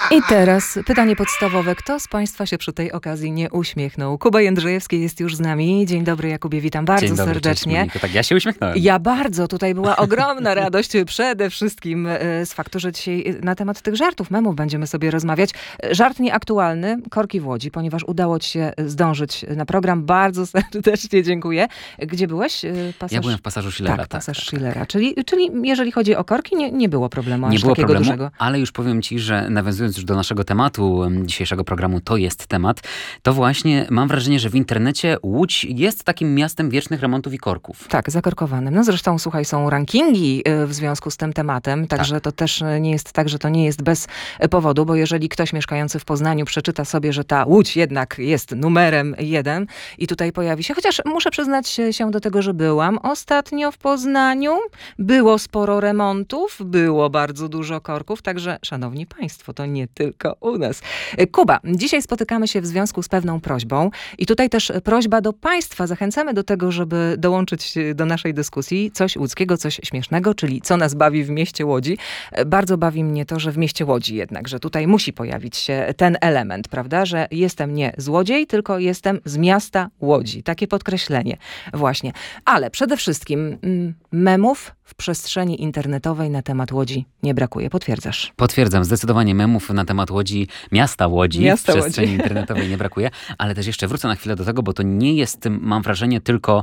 I teraz pytanie podstawowe. Kto z Państwa się przy tej okazji nie uśmiechnął? Kuba Jędrzejewski jest już z nami. Dzień dobry, Jakubie, witam bardzo Dzień dobry, serdecznie. Cześć, Moniko. Tak, ja się uśmiechnąłem. Ja bardzo. Tutaj była ogromna radość przede wszystkim z faktu, że dzisiaj na temat tych żartów, memów będziemy sobie rozmawiać. Żart nieaktualny, korki w Łodzi, ponieważ udało ci się zdążyć na program. Bardzo serdecznie dziękuję. Gdzie byłeś? Ja byłem w Pasażu Schillera. Tak, Pasaż Schillera. Czyli jeżeli chodzi o korki, nie było problemu aż nie było takiego problemu, dużego. ale już powiem ci, że nawiązując już do naszego tematu dzisiejszego programu, to jest temat, to właśnie mam wrażenie, że w internecie Łódź jest takim miastem wiecznych remontów i korków. Tak, zakorkowanym. No zresztą, słuchaj, są rankingi w związku z tym tematem, także to też nie jest tak, że to nie jest bez powodu, bo jeżeli ktoś mieszkający w Poznaniu przeczyta sobie, że ta Łódź jednak jest numerem 1 i tutaj pojawi się, chociaż muszę przyznać się do tego, że byłam ostatnio w Poznaniu, było sporo remontów, było bardzo dużo korków, także szanowni państwo, to nie tylko u nas. Kuba, dzisiaj spotykamy się w związku z pewną prośbą i tutaj też prośba do państwa. Zachęcamy do tego, żeby dołączyć do naszej dyskusji coś łódzkiego, coś śmiesznego, czyli co nas bawi w mieście Łodzi. Bardzo bawi mnie to, że w mieście Łodzi jednak, że tutaj musi pojawić się ten element, prawda, że jestem nie złodziej, tylko jestem z miasta Łodzi. Takie podkreślenie właśnie. Ale przede wszystkim memów w przestrzeni internetowej na temat Łodzi nie brakuje. Potwierdzasz? Potwierdzam. Zdecydowanie memów na temat Łodzi, miasta Łodzi w przestrzeni internetowej nie brakuje, ale też jeszcze wrócę na chwilę do tego, bo to nie jest, mam wrażenie, tylko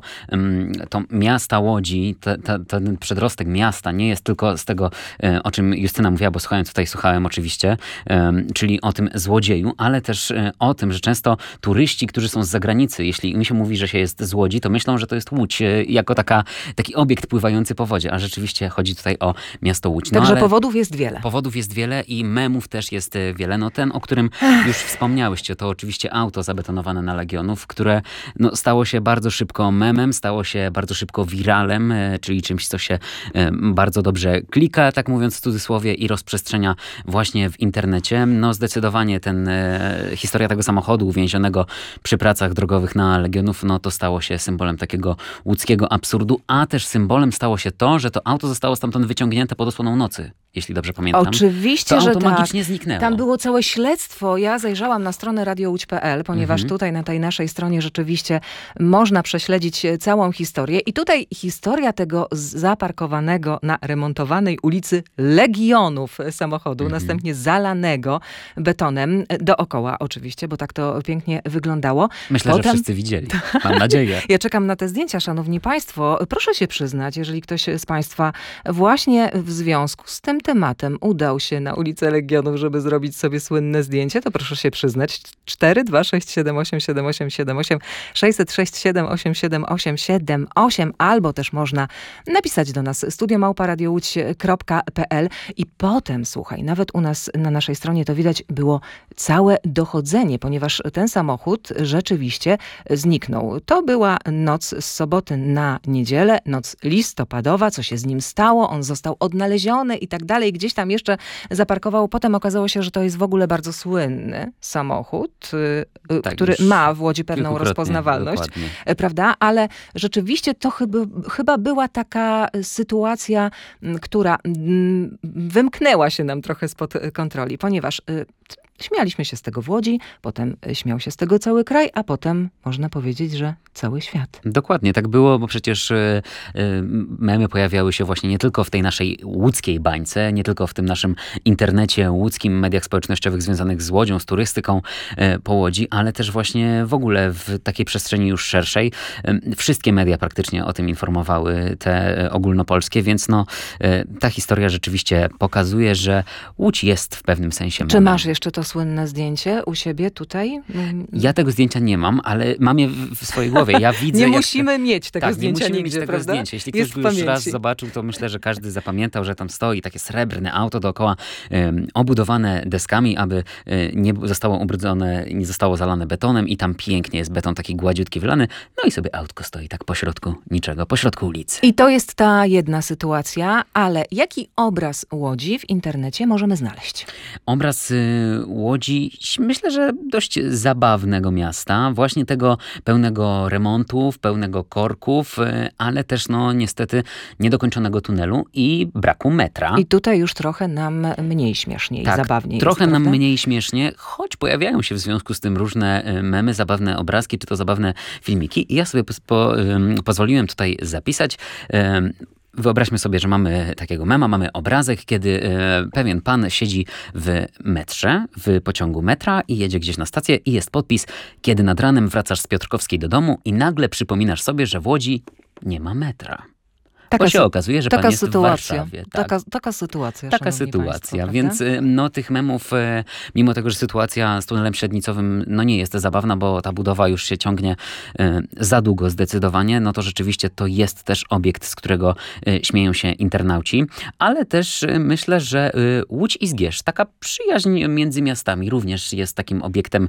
to miasta Łodzi, ten przedrostek miasta nie jest tylko z tego, o czym Justyna mówiła, bo słuchałem oczywiście, czyli o tym złodzieju, ale też o tym, że często turyści, którzy są z zagranicy, jeśli mi się mówi, że się jest z Łodzi, to myślą, że to jest Łódź jako taki obiekt pływający po wodzie, a rzeczywiście chodzi tutaj o miasto Łódź. No, także powodów jest wiele. Powodów jest wiele i memów też jest wiele. No ten, o którym już wspomniałyście, to oczywiście auto zabetonowane na Legionów, które stało się bardzo szybko memem, stało się bardzo szybko wiralem, czyli czymś, co się bardzo dobrze klika, tak mówiąc w cudzysłowie, i rozprzestrzenia właśnie w internecie. No zdecydowanie historia tego samochodu uwięzionego przy pracach drogowych na Legionów, no to stało się symbolem takiego łódzkiego absurdu, a też symbolem stało się to, że to auto zostało stamtąd wyciągnięte pod osłoną nocy. Jeśli dobrze pamiętam. Oczywiście, to że auto magicznie tak. zniknęło. Tam było całe śledztwo. Ja zajrzałam na stronę radiołódź.pl, ponieważ tutaj na tej naszej stronie rzeczywiście można prześledzić całą historię. I tutaj historia tego zaparkowanego na remontowanej ulicy Legionów samochodu, następnie zalanego betonem dookoła oczywiście, bo tak to pięknie wyglądało. Myślę, że wszyscy widzieli. Mam nadzieję. Ja czekam na te zdjęcia, szanowni państwo. Proszę się przyznać, jeżeli ktoś z państwa właśnie w związku z tym tematem udał się na ulicę Legionów, żeby zrobić sobie słynne zdjęcie, to proszę się przyznać. 426787878 606787878 albo też można napisać do nas studio@radiowódź.pl i potem, słuchaj, nawet u nas na naszej stronie to widać było całe dochodzenie, ponieważ ten samochód rzeczywiście zniknął. To była noc z soboty na niedzielę, noc listopadowa, co się z nim stało, on został odnaleziony i tak dalej, gdzieś tam jeszcze zaparkował. Potem okazało się, że to jest w też bardzo słynny samochód, który ma w Łodzi pewną rozpoznawalność, prawda? Ale rzeczywiście to chyba była taka sytuacja, która wymknęła się nam trochę spod kontroli, ponieważ śmialiśmy się z tego w Łodzi, potem śmiał się z tego cały kraj, a potem można powiedzieć, że cały świat. Dokładnie, tak było, bo przecież memy pojawiały się właśnie nie tylko w tej naszej łódzkiej bańce, nie tylko w tym naszym internecie łódzkim, mediach społecznościowych związanych z Łodzią, z turystyką po Łodzi, ale też właśnie w ogóle w takiej przestrzeni już szerszej. Wszystkie media praktycznie o tym informowały, te ogólnopolskie, więc ta historia rzeczywiście pokazuje, że Łódź jest w pewnym sensie memem. Czy masz jeszcze to słynne zdjęcie u siebie tutaj? Ja tego zdjęcia nie mam, ale mam je w swojej głowie. Ja widzę, nie musimy mieć tego zdjęcia nie musimy nigdzie, mieć tego prawda? zdjęcia. Jeśli ktoś go już raz zobaczył, to myślę, że każdy zapamiętał, że tam stoi takie srebrne auto dookoła, obudowane deskami, aby nie zostało ubrudzone, nie zostało zalane betonem i tam pięknie jest beton taki gładziutki wylany. No i sobie autko stoi tak pośrodku niczego, pośrodku ulicy. I to jest ta jedna sytuacja, ale jaki obraz Łodzi w internecie możemy znaleźć? Obraz Łodzi, myślę, że dość zabawnego miasta, właśnie tego pełnego remontów, pełnego korków, ale też niestety niedokończonego tunelu i braku metra. I tutaj już trochę nam mniej śmiesznie i zabawniej trochę jest, nam prawda? mniej śmiesznie, choć pojawiają się w związku z tym różne memy, zabawne obrazki, czy to zabawne filmiki. I ja sobie pozwoliłem tutaj zapisać. Wyobraźmy sobie, że mamy takiego mema, mamy obrazek, kiedy pewien pan siedzi w metrze, w pociągu metra i jedzie gdzieś na stację i jest podpis: kiedy nad ranem wracasz z Piotrkowskiej do domu i nagle przypominasz sobie, że w Łodzi nie ma metra. Bo się okazuje, że pan jest w Warszawie. Taka sytuacja. Taka sytuacja, więc tych memów, mimo tego, że sytuacja z tunelem średnicowym nie jest zabawna, bo ta budowa już się ciągnie za długo zdecydowanie, to rzeczywiście to jest też obiekt, z którego śmieją się internauci, ale też myślę, że Łódź i Zgierz, taka przyjaźń między miastami również jest takim obiektem,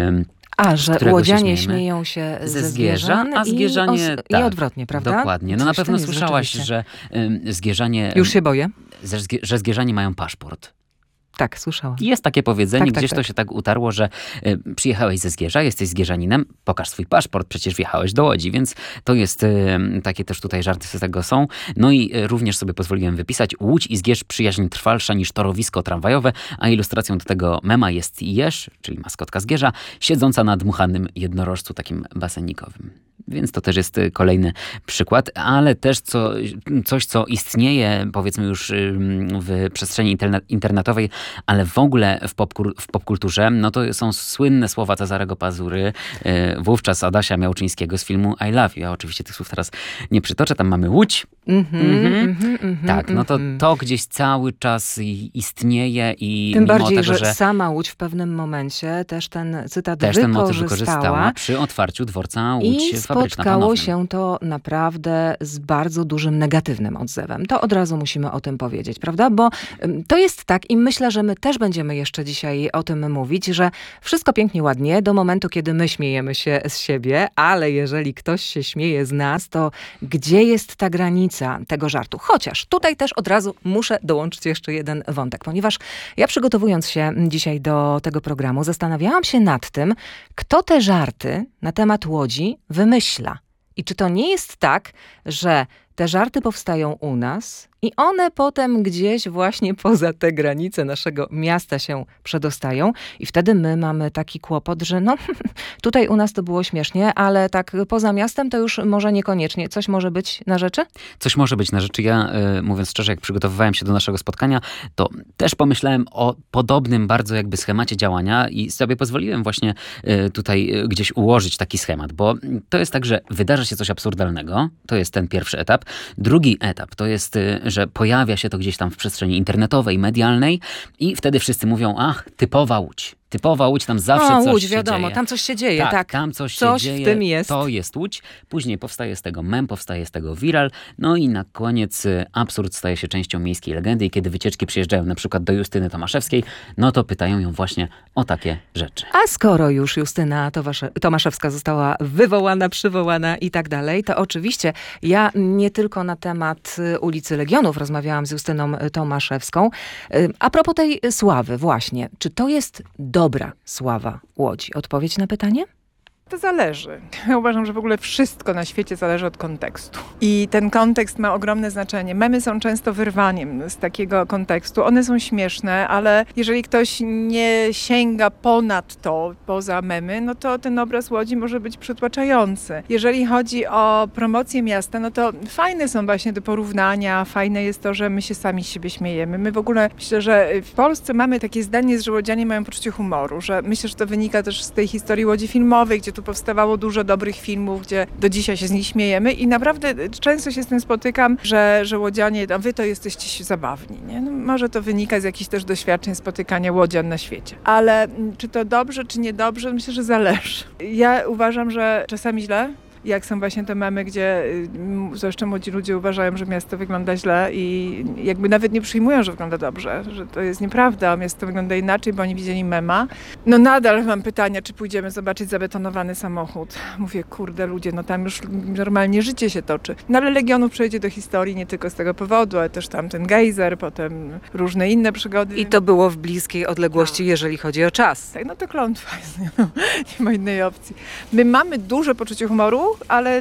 że łodzianie śmieją się ze Zgierza, a Zgierzanie... i odwrotnie, prawda? Dokładnie. Na pewno słyszałaś, że Zgierzanie... Już się boję. Że Zgierzanie mają paszport. Tak, słyszałam. Jest takie powiedzenie, Tak. to się tak utarło, że przyjechałeś ze Zgierza, jesteś Zgierzaninem, pokaż swój paszport, przecież wjechałeś do Łodzi, więc to jest, takie też tutaj żarty z tego są. I również sobie pozwoliłem wypisać: Łódź i Zgierz przyjaźń trwalsza niż torowisko tramwajowe, a ilustracją do tego mema jest Jeż, czyli maskotka Zgierza, siedząca na dmuchanym jednorożcu takim basenikowym. Więc to też jest kolejny przykład, ale też coś, co istnieje, powiedzmy już w przestrzeni internetowej, ale w ogóle w popkulturze, to są słynne słowa Cezarego Pazury, wówczas Adasia Miałczyńskiego z filmu I Love You. Ja oczywiście tych słów teraz nie przytoczę, tam mamy Łódź. Tak, to gdzieś cały czas istnieje i tym mimo bardziej, tego, że sama Łódź w pewnym momencie też ten cytat ten motyw wykorzystała przy otwarciu dworca Łódź Fabryczna. Spotkało się to naprawdę z bardzo dużym negatywnym odzewem. To od razu musimy o tym powiedzieć, prawda? Bo to jest tak i myślę, że my też będziemy jeszcze dzisiaj o tym mówić, że wszystko pięknie, ładnie do momentu, kiedy my śmiejemy się z siebie, ale jeżeli ktoś się śmieje z nas, to gdzie jest ta granica tego żartu? Chociaż tutaj też od razu muszę dołączyć jeszcze jeden wątek, ponieważ ja przygotowując się dzisiaj do tego programu, zastanawiałam się nad tym, kto te żarty na temat Łodzi wymyśla. I czy to nie jest tak, że te żarty powstają u nas i one potem gdzieś właśnie poza te granice naszego miasta się przedostają i wtedy my mamy taki kłopot, że tutaj u nas to było śmiesznie, ale tak poza miastem to już może niekoniecznie. Coś może być na rzeczy? Coś może być na rzeczy. Ja, mówiąc szczerze, jak przygotowywałem się do naszego spotkania, to też pomyślałem o podobnym bardzo jakby schemacie działania i sobie pozwoliłem właśnie tutaj gdzieś ułożyć taki schemat, bo to jest tak, że wydarza się coś absurdalnego, to jest ten pierwszy etap. Drugi etap to jest, że pojawia się to gdzieś tam w przestrzeni internetowej, medialnej i wtedy wszyscy mówią: ach, typowa Łódź. Typowa Łódź, tam zawsze coś Łódź, się wiadomo, dzieje. tam coś się dzieje, tak. Tam coś się coś dzieje, w tym jest. To jest Łódź. Później powstaje z tego mem, powstaje z tego viral. I na koniec absurd staje się częścią miejskiej legendy i kiedy wycieczki przyjeżdżają na przykład do Justyny Tomaszewskiej, to pytają ją właśnie o takie rzeczy. A skoro już Justyna Tomaszewska została wywołana, przywołana i tak dalej, to oczywiście ja nie tylko na temat ulicy Legionów rozmawiałam z Justyną Tomaszewską. A propos tej sławy właśnie, czy to jest dobra sława Łodzi? Odpowiedź na pytanie? To zależy. Ja uważam, że w ogóle wszystko na świecie zależy od kontekstu. I ten kontekst ma ogromne znaczenie. Memy są często wyrwaniem z takiego kontekstu. One są śmieszne, ale jeżeli ktoś nie sięga ponad to, poza memy, to ten obraz Łodzi może być przytłaczający. Jeżeli chodzi o promocję miasta, to fajne są właśnie te porównania. Fajne jest to, że my się sami z siebie śmiejemy. My w ogóle, myślę, że w Polsce mamy takie zdanie, że łodzianie mają poczucie humoru, że myślę, że to wynika też z tej historii Łodzi filmowej, gdzie tu powstawało dużo dobrych filmów, gdzie do dzisiaj się z nich śmiejemy i naprawdę często się z tym spotykam, że łodzianie, wy to jesteście zabawni, nie? Może to wynika z jakichś też doświadczeń spotykania łodzian na świecie. Ale czy to dobrze, czy niedobrze? Myślę, że zależy. Ja uważam, że czasami źle, Jak są właśnie te memy, gdzie zwłaszcza młodzi ludzie uważają, że miasto wygląda źle i jakby nawet nie przyjmują, że wygląda dobrze, że to jest nieprawda, miasto wygląda inaczej, bo oni widzieli mema. No nadal mam pytania, czy pójdziemy zobaczyć zabetonowany samochód. Mówię, kurde ludzie, no tam już normalnie życie się toczy. No ale Legionów przejdzie do historii nie tylko z tego powodu, ale też tam ten gejzer, potem różne inne przygody. I to było w bliskiej odległości, jeżeli chodzi o czas. Tak, no to klątwa jest, nie ma innej opcji. My mamy duże poczucie humoru, ale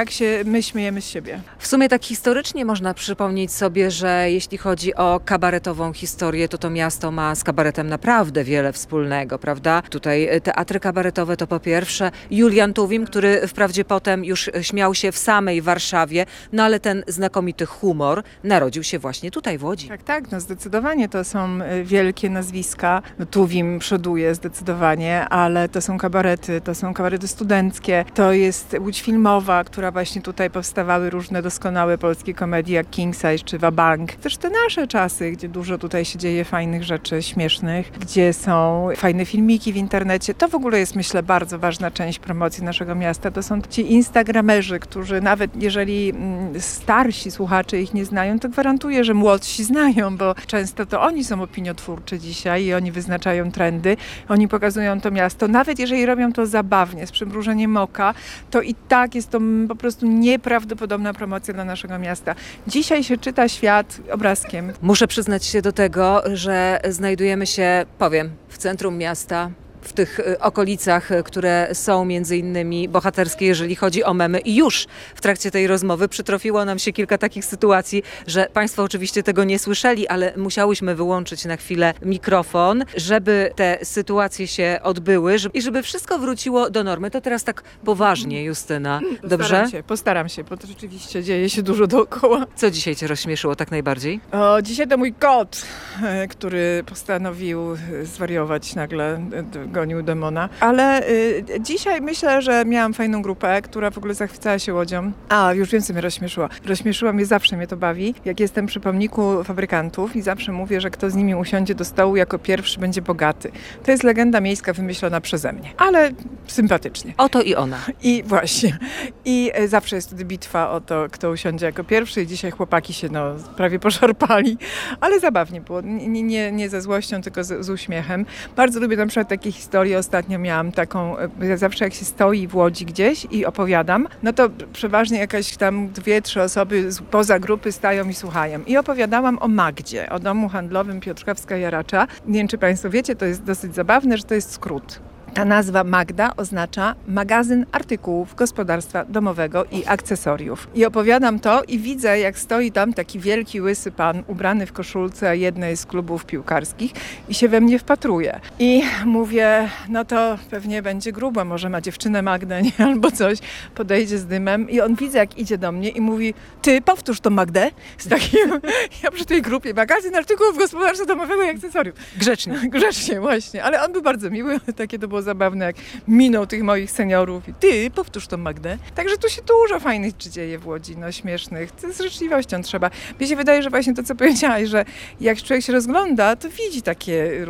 my śmiejemy z siebie. W sumie tak historycznie można przypomnieć sobie, że jeśli chodzi o kabaretową historię, to miasto ma z kabaretem naprawdę wiele wspólnego, prawda? Tutaj teatry kabaretowe to po pierwsze Julian Tuwim, który wprawdzie potem już śmiał się w samej Warszawie, no ale ten znakomity humor narodził się właśnie tutaj w Łodzi. Tak, no zdecydowanie to są wielkie nazwiska. Tuwim przoduje zdecydowanie, ale to są kabarety studenckie, to jest Łódź Filmowa, która właśnie tutaj powstawały różne doskonałe polskie komedie jak King Size czy Wabank. Też te nasze czasy, gdzie dużo tutaj się dzieje fajnych rzeczy śmiesznych, gdzie są fajne filmiki w internecie. To w ogóle jest, myślę, bardzo ważna część promocji naszego miasta. To są ci instagramerzy, którzy nawet jeżeli starsi słuchacze ich nie znają, to gwarantuję, że młodsi znają, bo często to oni są opiniotwórczy dzisiaj i oni wyznaczają trendy, oni pokazują to miasto. Nawet jeżeli robią to zabawnie, z przymrużeniem oka, to i tak jest to po prostu nieprawdopodobna promocja dla naszego miasta. Dzisiaj się czyta świat obrazkiem. Muszę przyznać się do tego, że znajdujemy się, w centrum miasta, w tych okolicach, które są między innymi bohaterskie, jeżeli chodzi o memy. I już w trakcie tej rozmowy przytrofiło nam się kilka takich sytuacji, że Państwo oczywiście tego nie słyszeli, ale musiałyśmy wyłączyć na chwilę mikrofon, żeby te sytuacje się odbyły i żeby wszystko wróciło do normy. To teraz tak poważnie, Justyna. Dobrze? Postaram się, bo to rzeczywiście dzieje się dużo dookoła. Co dzisiaj Cię rozśmieszyło tak najbardziej? Dzisiaj to mój kot, który postanowił zwariować nagle, gonił demona. Ale dzisiaj myślę, że miałam fajną grupę, która w ogóle zachwycała się Łodzią. Już wiem, co mnie rozśmieszyło. Rozśmieszyła mnie, zawsze mnie to bawi, jak jestem przy pomniku fabrykantów i zawsze mówię, że kto z nimi usiądzie do stołu jako pierwszy będzie bogaty. To jest legenda miejska wymyślona przeze mnie, ale sympatycznie. Oto i ona. I właśnie. I zawsze jest wtedy bitwa o to, kto usiądzie jako pierwszy i dzisiaj chłopaki się prawie poszarpali, ale zabawnie było. Nie ze złością, tylko z uśmiechem. Bardzo lubię na przykład takie historię. Ostatnio miałam taką, zawsze jak się stoi w Łodzi gdzieś i opowiadam, no to przeważnie jakaś tam 2-3 osoby poza grupy stają i słuchają. I opowiadałam o Magdzie, o domu handlowym Piotrkowska-Jaracza. Nie wiem, czy Państwo wiecie, to jest dosyć zabawne, że to jest skrót. Ta nazwa Magda oznacza magazyn artykułów gospodarstwa domowego i akcesoriów. I opowiadam to i widzę, jak stoi tam taki wielki, łysy pan ubrany w koszulce jednej z klubów piłkarskich i się we mnie wpatruje. I mówię, no to pewnie będzie grubo, może ma dziewczynę Magdę, nie? Albo coś. Podejdzie z dymem i on widzę, jak idzie do mnie i mówi, ty powtórz to Magdę. Z takim, ja przy tej grupie magazyn artykułów gospodarstwa domowego i akcesoriów. Grzecznie właśnie, ale on był bardzo miły, takie to było zabawne, jak minął tych moich seniorów i ty, powtórz to Magdę. Także tu się dużo fajnych rzeczy dzieje w Łodzi, śmiesznych. To z życzliwością trzeba. Mnie się wydaje, że właśnie to, co powiedziałaś, że jak człowiek się rozgląda, to widzi takie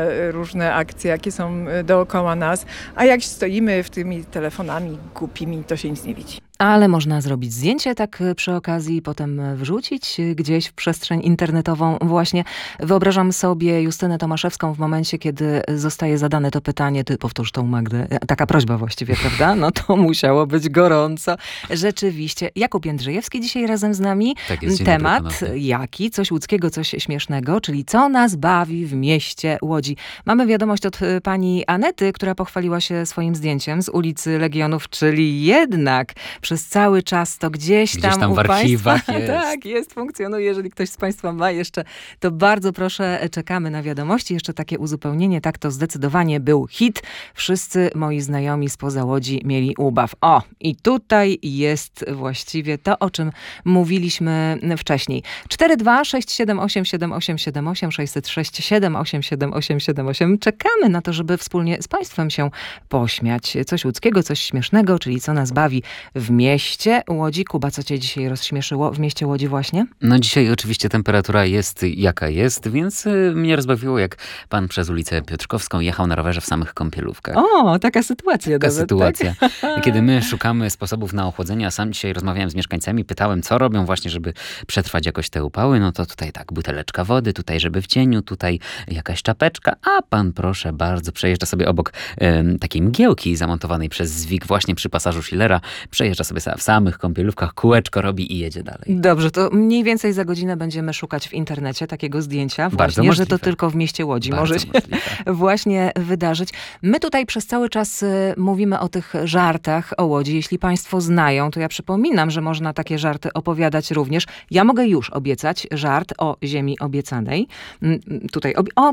różne akcje, jakie są dookoła nas, a jak stoimy w tymi telefonami głupimi, to się nic nie widzi. Ale można zrobić zdjęcie tak przy okazji i potem wrzucić gdzieś w przestrzeń internetową. Właśnie wyobrażam sobie Justynę Tomaszewską w momencie, kiedy zostaje zadane to pytanie, ty powtórz tą Magdę. Taka prośba właściwie, prawda? No to musiało być gorąco. Rzeczywiście. Jakub Jędrzejewski dzisiaj razem z nami. Tak jest, temat jaki? Coś łódzkiego, coś śmiesznego, czyli co nas bawi w mieście Łodzi. Mamy wiadomość od pani Anety, która pochwaliła się swoim zdjęciem z ulicy Legionów, czyli jednak przez cały czas to gdzieś tam w archiwach jest. Tak, jest, funkcjonuje. Jeżeli ktoś z Państwa ma jeszcze, to bardzo proszę, czekamy na wiadomości. Jeszcze takie uzupełnienie, tak to zdecydowanie był hit. Wszyscy moi znajomi spoza Łodzi mieli ubaw. I tutaj jest właściwie to, o czym mówiliśmy wcześniej. 426787878 606 7878878. Czekamy na to, żeby wspólnie z Państwem się pośmiać. Coś łódzkiego, coś śmiesznego, czyli co nas bawi w mieście Łodzi. Kuba, co cię dzisiaj rozśmieszyło w mieście Łodzi właśnie? No dzisiaj oczywiście temperatura jest jaka jest, więc mnie rozbawiło, jak pan przez ulicę Piotrkowską jechał na rowerze w samych kąpielówkach. O, taka sytuacja. Taka nawet, sytuacja. Tak? I kiedy my szukamy sposobów na ochłodzenie, a sam dzisiaj rozmawiałem z mieszkańcami, pytałem, co robią właśnie, żeby przetrwać jakoś te upały, no to tutaj tak, buteleczka wody, tutaj żeby w cieniu, tutaj jakaś czapeczka, a pan proszę bardzo, przejeżdża sobie obok takiej mgiełki zamontowanej przez Zwik właśnie przy pasażu Schillera, przejeżdża sobie w samych kąpielówkach, kółeczko robi i jedzie dalej. Dobrze, to mniej więcej za godzinę będziemy szukać w internecie takiego zdjęcia. Właśnie, że to tylko w mieście Łodzi może się właśnie wydarzyć. My tutaj przez cały czas mówimy o tych żartach o Łodzi. Jeśli państwo znają, to ja przypominam, że można takie żarty opowiadać również. Ja mogę już obiecać żart o ziemi obiecanej. Tutaj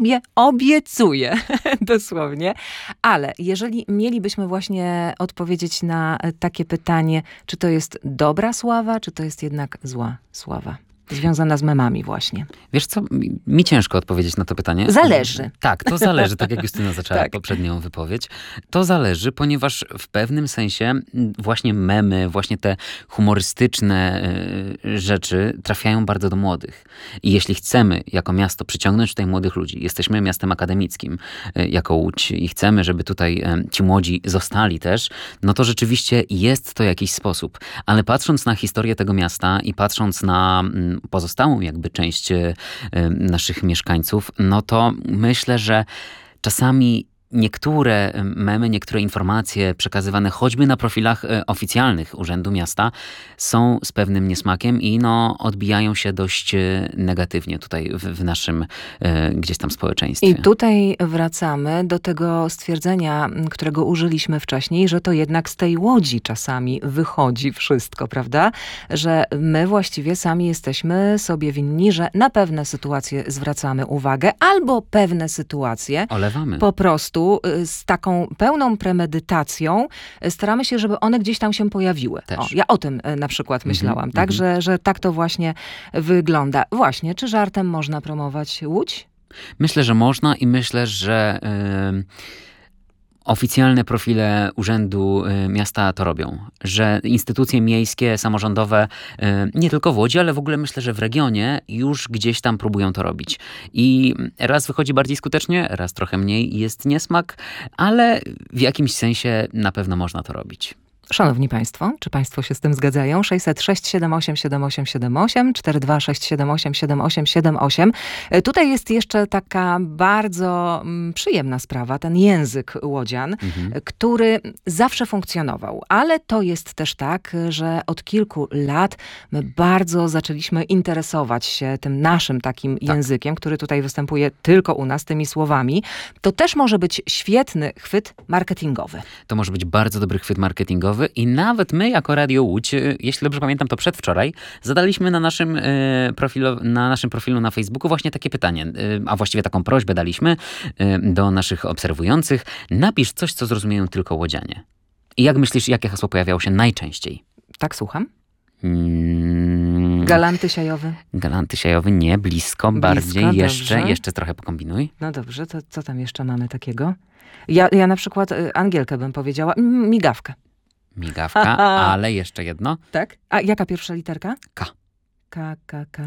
obiecuję dosłownie. Ale jeżeli mielibyśmy właśnie odpowiedzieć na takie pytanie, czy to jest dobra sława, czy to jest jednak zła sława? Związana z memami właśnie. Wiesz co, mi ciężko odpowiedzieć na to pytanie. Zależy. Tak, to zależy, tak jak Justyna zaczęła Tak. poprzednią wypowiedź. To zależy, ponieważ w pewnym sensie właśnie memy, właśnie te humorystyczne rzeczy trafiają bardzo do młodych. I jeśli chcemy jako miasto przyciągnąć tutaj młodych ludzi, jesteśmy miastem akademickim jako Łódź i chcemy, żeby tutaj ci młodzi zostali też, no to rzeczywiście jest to jakiś sposób. Ale patrząc na historię tego miasta i patrząc na pozostałą jakby część naszych mieszkańców, no to myślę, że czasami niektóre memy, niektóre informacje przekazywane choćby na profilach oficjalnych Urzędu Miasta są z pewnym niesmakiem i odbijają się dość negatywnie tutaj w naszym gdzieś tam społeczeństwie. I tutaj wracamy do tego stwierdzenia, którego użyliśmy wcześniej, że to jednak z tej Łodzi czasami wychodzi wszystko, prawda? Że my właściwie sami jesteśmy sobie winni, że na pewne sytuacje zwracamy uwagę, albo pewne sytuacje olewamy. Po prostu z taką pełną premedytacją staramy się, żeby one gdzieś tam się pojawiły. Ja o tym na przykład myślałam, tak? Że tak to właśnie wygląda. Właśnie, czy żartem można promować Łódź? Myślę, że można i myślę, że oficjalne profile Urzędu Miasta to robią. Że instytucje miejskie, samorządowe, nie tylko w Łodzi, ale w ogóle myślę, że w regionie już gdzieś tam próbują to robić. I raz wychodzi bardziej skutecznie, raz trochę mniej, jest niesmak, ale w jakimś sensie na pewno można to robić. Szanowni Państwo, czy Państwo się z tym zgadzają? 606 78 78 78 42 678 7878. Tutaj jest jeszcze taka bardzo przyjemna sprawa, ten język łodzian, który zawsze funkcjonował. Ale to jest też tak, że od kilku lat my bardzo zaczęliśmy interesować się tym naszym takim językiem, który tutaj występuje tylko u nas, tymi słowami. To też może być świetny chwyt marketingowy. To może być bardzo dobry chwyt marketingowy i nawet my jako Radio Łódź, jeśli dobrze pamiętam, to przedwczoraj, zadaliśmy na naszym profilu na Facebooku właśnie takie pytanie, a właściwie taką prośbę daliśmy do naszych obserwujących. Napisz coś, co zrozumieją tylko łodzianie. I jak myślisz, jakie hasło pojawiało się najczęściej? Tak, słucham. Galanty siajowy. Galanty siajowy, nie, blisko bardziej, jeszcze trochę pokombinuj. No dobrze, to co tam jeszcze mamy takiego? Ja na przykład Angielkę bym powiedziała, migawkę. Migawka, ale jeszcze jedno. Tak? A jaka pierwsza literka? K. K.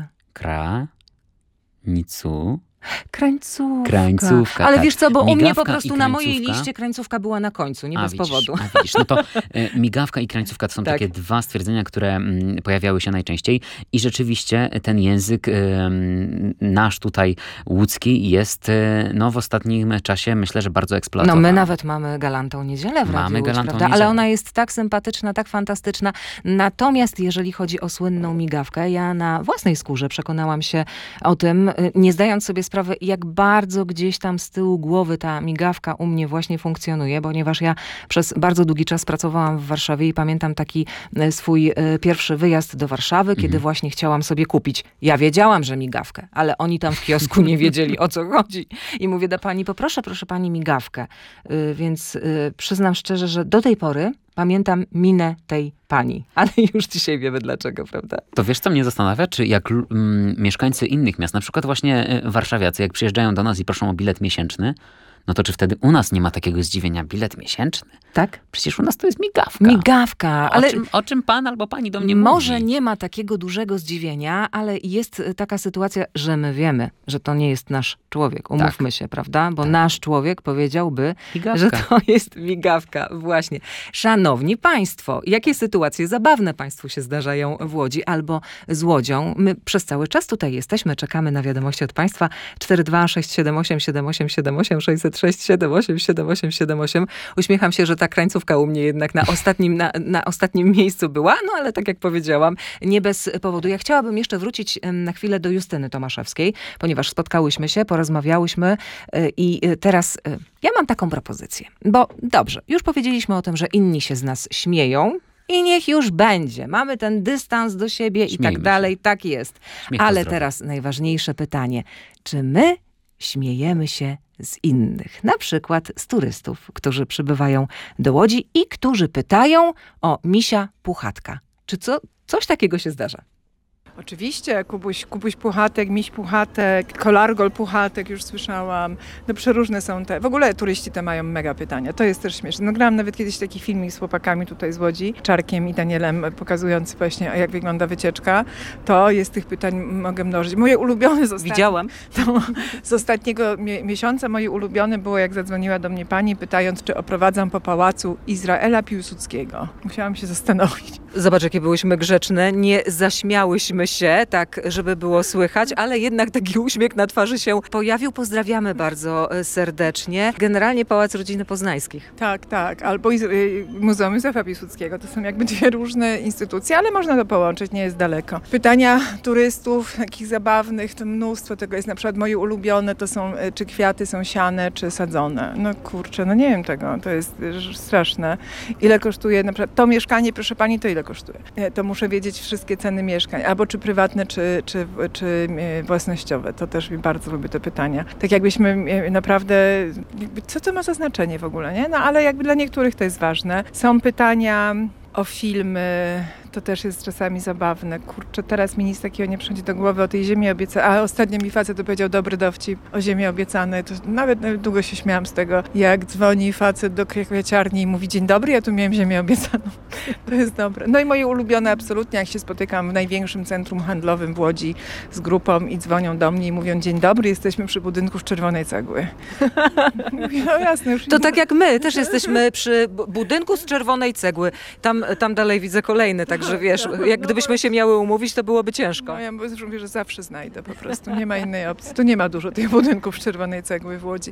Krańcówka. Ale tak. wiesz co, bo migawka u mnie po prostu na mojej liście krańcówka była na końcu, nie bez powodu. Widzisz, no to migawka i krańcówka to są takie dwa stwierdzenia, które pojawiały się najczęściej i rzeczywiście ten język nasz tutaj łódzki jest w ostatnim czasie, myślę, że bardzo eksploatowany. No my nawet mamy Galantą Niedzielę w Radiu Łódź, prawda? Ale ona jest tak sympatyczna, tak fantastyczna. Natomiast jeżeli chodzi o słynną migawkę, ja na własnej skórze przekonałam się o tym, nie zdając sobie sprawy, jak bardzo gdzieś tam z tyłu głowy ta migawka u mnie właśnie funkcjonuje, ponieważ ja przez bardzo długi czas pracowałam w Warszawie i pamiętam taki swój pierwszy wyjazd do Warszawy, kiedy właśnie chciałam sobie kupić. Ja wiedziałam, że migawkę, ale oni tam w kiosku nie wiedzieli, o co chodzi. I mówię do pani, poproszę, proszę pani, migawkę. Więc przyznam szczerze, że do tej pory pamiętam minę tej pani. Ale już dzisiaj wiemy dlaczego, prawda? To wiesz, co mnie zastanawia? Czy jak mieszkańcy innych miast, na przykład właśnie warszawiacy, jak przyjeżdżają do nas i proszą o bilet miesięczny, no to czy wtedy u nas nie ma takiego zdziwienia? Bilet miesięczny? Tak? Przecież u nas to jest migawka. Migawka, ale O czym pan albo pani do mnie może mówi? nie ma takiego dużego zdziwienia, ale jest taka sytuacja, że my wiemy, że to nie jest nasz człowiek. Umówmy się, prawda? Bo nasz człowiek powiedziałby, Migawka. że to jest migawka. Właśnie. Szanowni Państwo, jakie sytuacje zabawne Państwu się zdarzają w Łodzi albo z Łodzią? My przez cały czas tutaj jesteśmy, czekamy na wiadomości od Państwa. 42678 7878 606 787878. Uśmiecham się, że ta krańcówka u mnie jednak na ostatnim miejscu była, no ale tak jak powiedziałam, nie bez powodu. Ja chciałabym jeszcze wrócić na chwilę do Justyny Tomaszewskiej, ponieważ spotkałyśmy się, porozmawiałyśmy i teraz ja mam taką propozycję, bo dobrze, już powiedzieliśmy o tym, że inni się z nas śmieją, i niech już będzie. Mamy ten dystans do siebie i tak dalej. Tak jest. Ale teraz najważniejsze pytanie. Czy my śmiejemy się z innych? Na przykład z turystów, którzy przybywają do Łodzi i którzy pytają o misia Puchatka. Czy coś takiego się zdarza? Oczywiście, Kubuś Puchatek, Miś Puchatek, Kolargol Puchatek, już słyszałam. No przeróżne są te, w ogóle turyści te mają mega pytania, to jest też śmieszne. No grałam nawet kiedyś taki filmik z chłopakami tutaj z Łodzi, Czarkiem i Danielem, pokazujący właśnie jak wygląda wycieczka. To jest tych pytań, mogę mnożyć. Moje ulubione z ostatniego miesiąca, moje ulubione było, jak zadzwoniła do mnie pani, pytając, czy oprowadzam po pałacu Izraela Piłsudskiego. Musiałam się zastanowić. Zobacz, jakie byłyśmy grzeczne, nie zaśmiałyśmy się, tak, żeby było słychać, ale jednak taki uśmiech na twarzy się pojawił. Pozdrawiamy bardzo serdecznie. Generalnie Pałac Rodziny Poznańskich. Tak. Albo Muzeum Józefa Piłsudskiego. To są jakby dwie różne instytucje, ale można to połączyć, nie jest daleko. Pytania turystów, takich zabawnych, to mnóstwo tego jest. Na przykład moje ulubione to są, czy kwiaty są siane, czy sadzone. No kurczę, no nie wiem tego, to jest straszne. Ile kosztuje na przykład to mieszkanie, proszę pani, to ile kosztuje? To muszę wiedzieć wszystkie ceny mieszkań. Albo czy prywatne, czy własnościowe. To też bardzo lubię te pytania. Tak jakbyśmy naprawdę... Co to ma za znaczenie w ogóle, nie? No ale jakby dla niektórych to jest ważne. Są pytania o filmy, to też jest czasami zabawne. Kurczę, teraz mi nic takiego nie przychodzi do głowy o tej ziemi obiecanej. A ostatnio mi facet powiedział dobry dowcip o ziemi obiecanej. To nawet długo się śmiałam z tego, jak dzwoni facet do kwieciarni i mówi dzień dobry, ja tu miałem ziemię obiecaną. To jest dobre. No i moje ulubione absolutnie, jak się spotykam w największym centrum handlowym w Łodzi z grupą i dzwonią do mnie i mówią dzień dobry, jesteśmy przy budynku z czerwonej cegły. Mówię, no jasne. Już to tak jak my, też jesteśmy przy budynku z czerwonej cegły. Tam dalej widzę kolejny, także wiesz, jak gdybyśmy się miały umówić, to byłoby ciężko. No ja mówię, że zawsze znajdę po prostu, nie ma innej opcji. Tu nie ma dużo tych budynków z czerwonej cegły w Łodzi.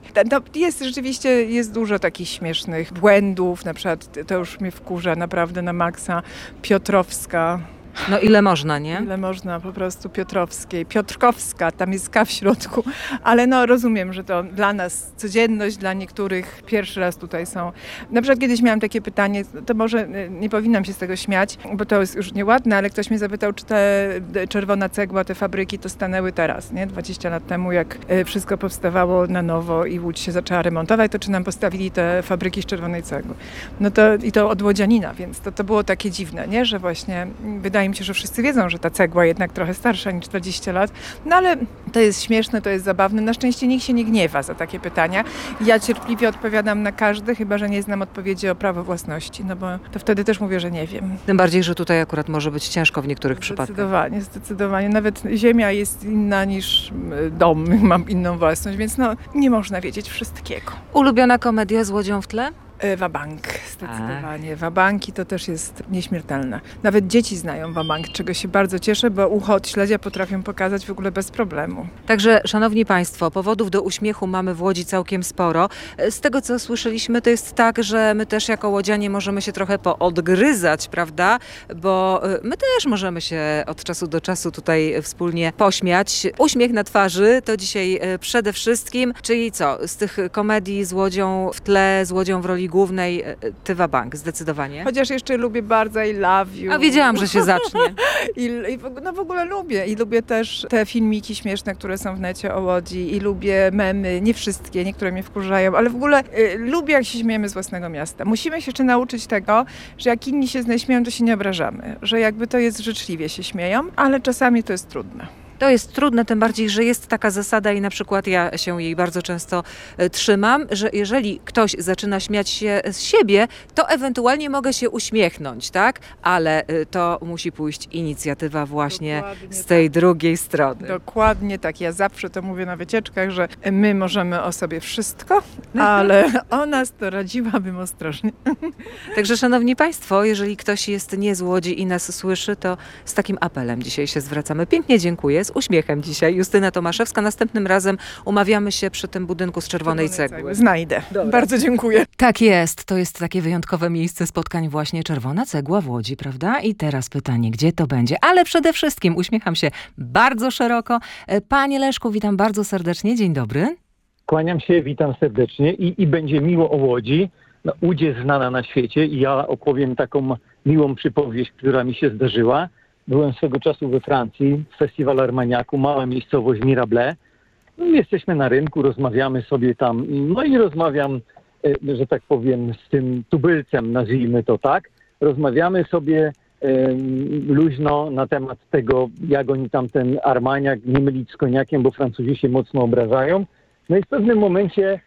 Jest dużo takich śmiesznych błędów, na przykład to już mnie wkurza naprawdę na maksa. Piotrowska. No ile można, nie? Ile można po prostu Piotrkowska, tam jest K w środku, ale no rozumiem, że to dla nas codzienność, dla niektórych pierwszy raz tutaj są. Na przykład kiedyś miałam takie pytanie, to może nie powinnam się z tego śmiać, bo to jest już nieładne, ale ktoś mnie zapytał, czy te czerwona cegła, te fabryki to stanęły teraz, nie? 20 lat temu, jak wszystko powstawało na nowo i Łódź się zaczęła remontować, to czy nam postawili te fabryki z czerwonej cegły? No to i to od łodzianina, więc to było takie dziwne, nie? Że właśnie wydaje mi się, że wszyscy wiedzą, że ta cegła jednak trochę starsza niż 20 lat, no ale to jest śmieszne, to jest zabawne. Na szczęście nikt się nie gniewa za takie pytania. Ja cierpliwie odpowiadam na każde, chyba że nie znam odpowiedzi o prawo własności, no bo to wtedy też mówię, że nie wiem. Tym bardziej, że tutaj akurat może być ciężko w niektórych przypadkach. Zdecydowanie. Nawet ziemia jest inna niż dom, mam inną własność, więc no nie można wiedzieć wszystkiego. Ulubiona komedia z Łodzią w tle? Wabank, zdecydowanie. Wabanki to też jest nieśmiertelne. Nawet dzieci znają wabank, czego się bardzo cieszę, bo ucho od śledzia potrafią pokazać w ogóle bez problemu. Także, szanowni państwo, powodów do uśmiechu mamy w Łodzi całkiem sporo. Z tego, co słyszeliśmy, to jest tak, że my też jako łodzianie możemy się trochę poodgryzać, prawda? Bo my też możemy się od czasu do czasu tutaj wspólnie pośmiać. Uśmiech na twarzy to dzisiaj przede wszystkim, czyli co? Z tych komedii z Łodzią w tle, z Łodzią w roli głównej, ty wabank, zdecydowanie. Chociaż jeszcze lubię bardzo I Love You. A wiedziałam, że się zacznie. w ogóle lubię. I lubię też te filmiki śmieszne, które są w necie o Łodzi. I lubię memy, nie wszystkie, niektóre mnie wkurzają, ale w ogóle lubię, jak się śmiejemy z własnego miasta. Musimy się jeszcze nauczyć tego, że jak inni się śmieją, to się nie obrażamy. Że jakby to jest życzliwie się śmieją, ale czasami to jest trudne. To jest trudne, tym bardziej, że jest taka zasada i na przykład ja się jej bardzo często trzymam, że jeżeli ktoś zaczyna śmiać się z siebie, to ewentualnie mogę się uśmiechnąć, tak? Ale to musi pójść inicjatywa właśnie z tej drugiej strony. Dokładnie tak. Ja zawsze to mówię na wycieczkach, że my możemy o sobie wszystko, ale o nas to radziłabym ostrożnie. Także szanowni państwo, jeżeli ktoś jest nie z Łodzi i nas słyszy, to z takim apelem dzisiaj się zwracamy. Pięknie dziękuję, z uśmiechem dzisiaj. Justyna Tomaszewska. Następnym razem umawiamy się przy tym budynku z czerwonej cegły. Znajdę. Dobra. Bardzo dziękuję. Tak jest. To jest takie wyjątkowe miejsce spotkań właśnie Czerwona Cegła w Łodzi, prawda? I teraz pytanie, gdzie to będzie? Ale przede wszystkim uśmiecham się bardzo szeroko. Panie Leszku, witam bardzo serdecznie. Dzień dobry. Kłaniam się, witam serdecznie i będzie miło o Łodzi. No, Łódź jest znana na świecie i ja opowiem taką miłą przypowieść, która mi się zdarzyła. Byłem swego czasu we Francji, festiwal Armagnacu, mała miejscowość Mirablé. No, jesteśmy na rynku, rozmawiamy sobie tam. No i rozmawiam, że tak powiem, z tym tubylcem, nazwijmy to tak. Rozmawiamy sobie luźno na temat tego, jak oni tam ten Armagnac nie mylić z koniakiem, bo Francuzi się mocno obrażają. No i w pewnym momencie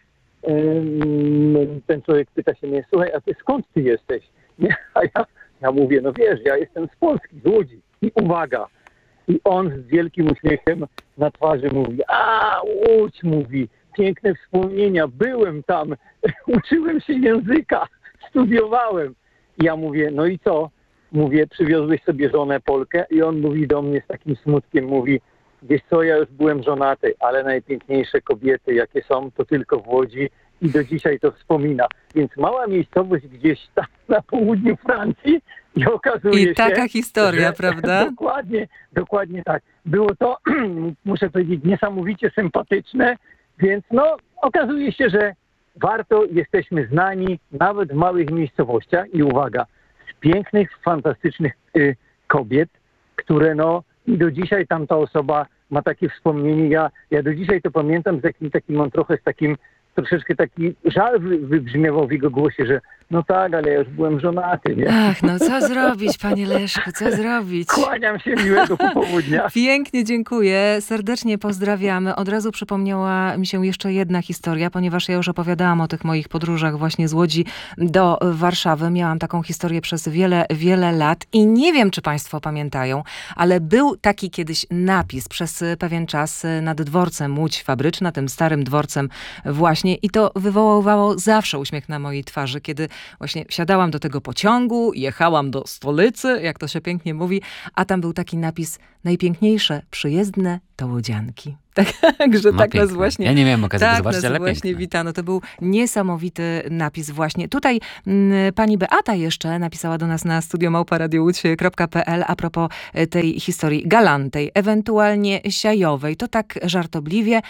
ten człowiek pyta się mnie, słuchaj, a ty skąd ty jesteś? Nie, a ja mówię, no wiesz, ja jestem z Polski, z Łodzi. I uwaga, i on z wielkim uśmiechem na twarzy mówi, a Łódź, mówi, piękne wspomnienia, byłem tam, uczyłem się języka, studiowałem. I ja mówię, no i co? Mówię, przywiozłeś sobie żonę Polkę? I on mówi do mnie z takim smutkiem, mówi, wiesz co, ja już byłem żonaty, ale najpiękniejsze kobiety, jakie są, to tylko w Łodzi i do dzisiaj to wspomina. Więc mała miejscowość gdzieś tam na południu Francji i okazuje się... I taka historia, że, prawda? Dokładnie tak. Było to, muszę powiedzieć, niesamowicie sympatyczne, więc no, okazuje się, że warto, jesteśmy znani nawet w małych miejscowościach i uwaga, z pięknych, fantastycznych kobiet, które no i do dzisiaj tamta osoba ma takie wspomnienie. Ja do dzisiaj to pamiętam z jakim takim, mam trochę z takim, troszeczkę taki żal wybrzmiewał w jego głosie, że no tak, ale ja już byłem żonaty, nie? Ach, no co zrobić, panie Leszku, co zrobić? Kłaniam się, miłego popołudnia. Pięknie dziękuję, serdecznie pozdrawiamy. Od razu przypomniała mi się jeszcze jedna historia, ponieważ ja już opowiadałam o tych moich podróżach właśnie z Łodzi do Warszawy. Miałam taką historię przez wiele lat i nie wiem, czy państwo pamiętają, ale był taki kiedyś napis przez pewien czas nad dworcem Łódź Fabryczna, tym starym dworcem właśnie, i to wywoływało zawsze uśmiech na mojej twarzy, kiedy właśnie wsiadałam do tego pociągu, jechałam do stolicy, jak to się pięknie mówi, a tam był taki napis: najpiękniejsze przyjezdne to łodzianki. Także No tak piękne. nas właśnie... Ja nie miałem okazji to Tak zobaczyć, nas ale właśnie piękne. witano. To był niesamowity napis właśnie. Tutaj pani Beata jeszcze napisała do nas na studiomałparadiowódź.pl a propos tej historii galantej, ewentualnie siajowej. To tak żartobliwie.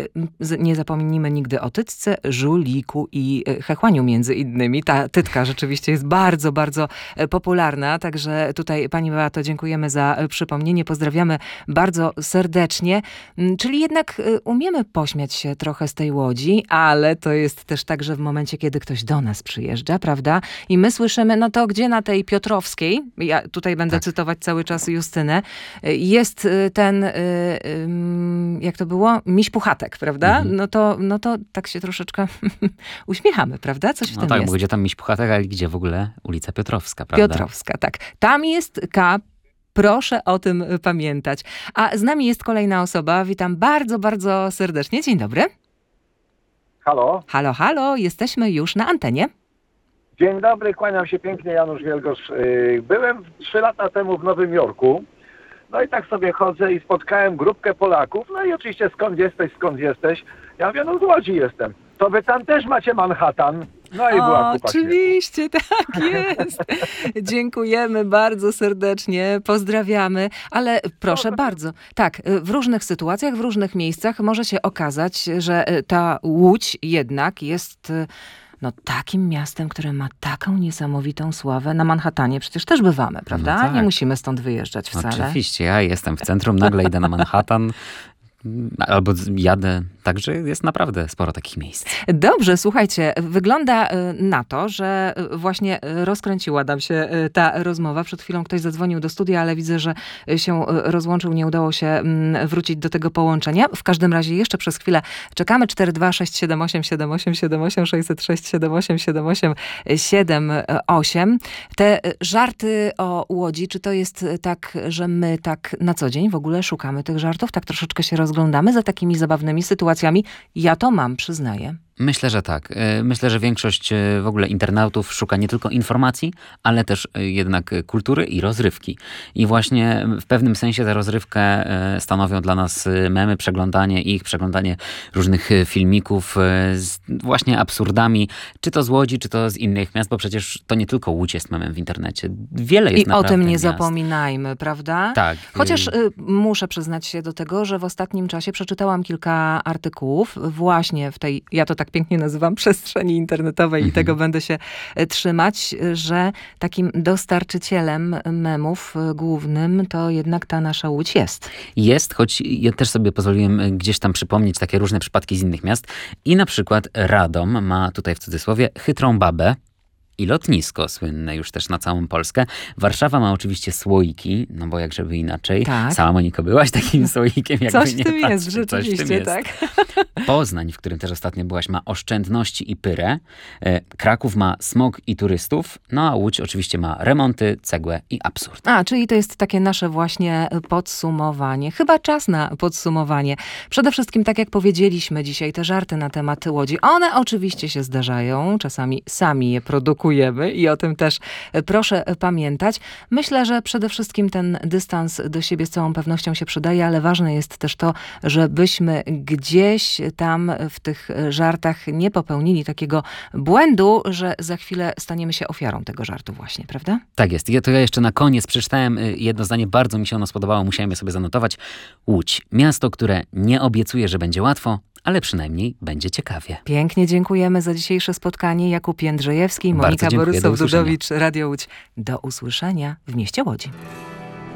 Nie zapomnimy nigdy o tytce, żuliku i chechłaniu między innymi. Ta tytka rzeczywiście jest bardzo, bardzo popularna. Także tutaj pani Beato dziękujemy za przypomnienie. Pozdrawiamy bardzo serdecznie. Czyli jednak umiemy pośmiać się trochę z tej Łodzi, ale to jest też tak, że w momencie, kiedy ktoś do nas przyjeżdża, prawda? I my słyszymy, no to gdzie na tej Piotrowskiej, ja tutaj będę cytować cały czas Justynę, jest ten, jak to było? Miś Puchatek, prawda? No to tak się troszeczkę uśmiechamy, prawda? Coś w tym tak, jest. bo gdzie tam Miś Puchatek, ale gdzie w ogóle ulica Piotrowska, prawda? Piotrowska, tak. Tam jest K. Proszę o tym pamiętać. A z nami jest kolejna osoba. Witam bardzo, bardzo serdecznie. Dzień dobry. Halo, Halo, halo. Jesteśmy już na antenie. dzień dobry, kłaniam się pięknie, Janusz Wielgosz. Byłem 3 lata temu w Nowym Jorku, no i tak sobie chodzę i spotkałem grupkę Polaków, no i oczywiście skąd jesteś? Ja mówię, no z Łodzi jestem. To wy tam też macie Manhattan? No i była kupa śmiechu. Oczywiście, tak jest. Dziękujemy bardzo serdecznie, pozdrawiamy, ale proszę bardzo. Tak, w różnych sytuacjach, w różnych miejscach może się okazać, że ta Łódź jednak jest takim miastem, które ma taką niesamowitą sławę. Na Manhattanie przecież też bywamy, prawda? No tak. Nie musimy stąd wyjeżdżać wcale. Oczywiście, ja jestem w centrum, nagle idę na Manhattan. albo jadę. Także jest naprawdę sporo takich miejsc. Dobrze, słuchajcie, wygląda na to, że właśnie rozkręciła nam się ta rozmowa. Przed chwilą ktoś zadzwonił do studia, ale widzę, że się rozłączył, nie udało się wrócić do tego połączenia. W każdym razie jeszcze przez chwilę czekamy. 42678 7878 606 78 78 78. Te żarty o Łodzi, czy to jest tak, że my tak na co dzień w ogóle szukamy tych żartów? Tak troszeczkę się rozglądamy za takimi zabawnymi sytuacjami? Ja to mam, przyznaję. Myślę, że tak. Myślę, że większość w ogóle internautów szuka nie tylko informacji, ale też jednak kultury i rozrywki. I właśnie w pewnym sensie tę rozrywkę stanowią dla nas memy, przeglądanie różnych filmików z właśnie absurdami, czy to z Łodzi, czy to z innych miast, bo przecież to nie tylko Łódź jest memem w internecie. Wiele jest I o tym nie miast. zapominajmy, prawda? Tak. Chociaż muszę przyznać się do tego, że w ostatnim czasie przeczytałam kilka artykułów właśnie w tej, ja to tak pięknie nazywam, przestrzeni internetowej i tego będę się trzymać, że takim dostarczycielem memów głównym to jednak ta nasza Łódź jest. Jest, choć ja też sobie pozwoliłem gdzieś tam przypomnieć takie różne przypadki z innych miast. I na przykład Radom ma tutaj w cudzysłowie chytrą babę i lotnisko słynne już też na całą Polskę. Warszawa ma oczywiście słoiki, no bo jak żeby inaczej. Tak. Sama, Moniko, byłaś takim słoikiem, jakby Coś w nie tym patrzeć. jest, rzeczywiście, Coś w tym jest. tak. Poznań, w którym też ostatnio byłaś, ma oszczędności i pyrę. Kraków ma smog i turystów. No a Łódź oczywiście ma remonty, cegłę i absurd. Czyli to jest takie nasze właśnie podsumowanie. Chyba czas na podsumowanie. Przede wszystkim, tak jak powiedzieliśmy dzisiaj, te żarty na temat Łodzi, one oczywiście się zdarzają. Czasami sami je produkujemy i o tym też proszę pamiętać. Myślę, że przede wszystkim ten dystans do siebie z całą pewnością się przydaje, ale ważne jest też to, żebyśmy gdzieś tam w tych żartach nie popełnili takiego błędu, że za chwilę staniemy się ofiarą tego żartu właśnie, prawda? Tak jest. Ja jeszcze na koniec przeczytałem jedno zdanie, bardzo mi się ono spodobało, musiałem je sobie zanotować. Łódź. Miasto, które nie obiecuje, że będzie łatwo, ale przynajmniej będzie ciekawie. Pięknie dziękujemy za dzisiejsze spotkanie. Jakub Jędrzejewski, Monika Borysow-Dudowicz, Radio Łódź. Do usłyszenia w mieście Łodzi.